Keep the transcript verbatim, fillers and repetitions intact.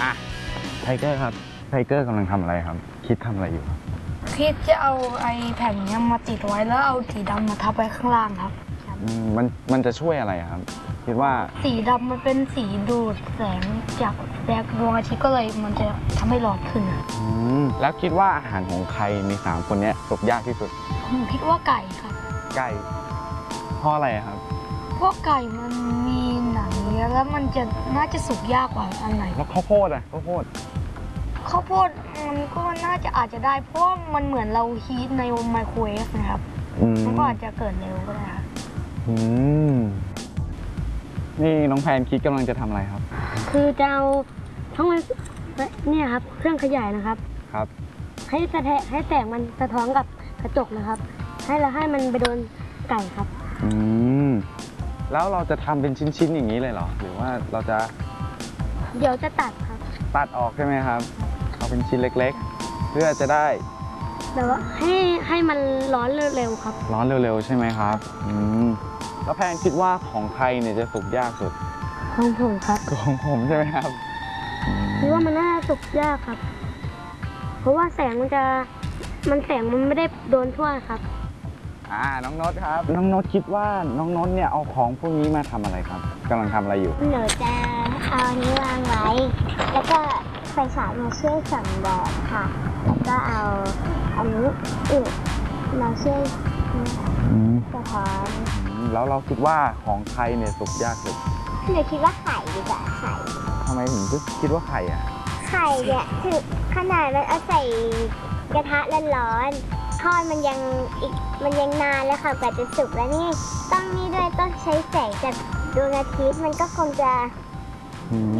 อ่ะไทเกอร์ครับไทเกอร์กำลังทำอะไรครับคิดทำอะไรอยู่คิดจะเอาไอ้แผ่นนี้มาติดไว้แล้วเอาสีดำมาทับไว้ข้างล่างครับมันมันจะช่วยอะไรครับคิดว่าสีดำมันเป็นสีดูดแสงจากแสงดวงอาทิตย์ก็เลยมันจะทำให้ร้อนขึ้นอืมแล้วคิดว่าอาหารของใครในสามคนนี้สุกยากที่สุดผมคิดว่าไก่ครับไก่เพราะอะไรครับเพราะไก่มันมีหนังเยอะแล้วมันจะน่าจะสุกยากกว่าอันไหนแล้วข้าวโพดอ่ะข้าวโพดข้าวโพดมันก็น่าจะอาจจะได้เพราะมันเหมือนเราฮีทในไมโครเวฟนะครับมันก็อาจจะเกิดเร็วก็ได้ครับอืมนี่น้องแพนคิดกำลังจะทำอะไรครับคือจะเอาทั้งมันเนี่ยครับเครื่องขยายนะครับครับให้สะแทให้แสงมันสะท้อนกับกระจกนะครับให้เราให้มันไปโดนไก่ครับอืมแล้วเราจะทำเป็นชิ้นๆอย่างนี้เลยเหรอหรือว่าเราจะเดี๋ยวจะตัดครับตัดออกใช่ไหมครับเอาเป็นชิ้นเล็กๆเพื่อจะได้แต่ว่าให้ให้มันร้อนเร็วๆครับร้อนเร็วๆใช่ไหมครับอืมแล้วแพนคิดว่าของใครเนี่ยจะสุกยากสุดของผมครับของผมใช่ไหมครับคิดว่ามันน่าสุกยากครับเพราะว่าแสงมันจะมันแสงมันไม่ได้โดนทั่วครับอ่าน้องโน้ตครับน้องโน้ตคิดว่าน้องโน้ตเนี่ยเอาของพวกนี้มาทำอะไรครับกำลังทำอะไรอยู่หนูจะเอาอันนี้วางไว้แล้วก็ไฟฉายมาช่วยส่องแดดค่ะแล้วก็เอาอันนี้อีกมาช่วยสะท้อนแล้วเราคิดว่าของใครเนี่ยสุกยากสุดหนูคิดว่าไข่ดีกว่าไข่ทำไมถึงคิดว่าไข่อ่ะไข่เนี่ยคือขนาดมันเอาใส่กระทะร้อนๆทอดมันยังอีกมันยังนานเลยค่ะกว่าจะสุกแล้วนี่ต้องนี่ด้วยต้องใช้แสงจากดวงอาทิตย์มันก็คงจะ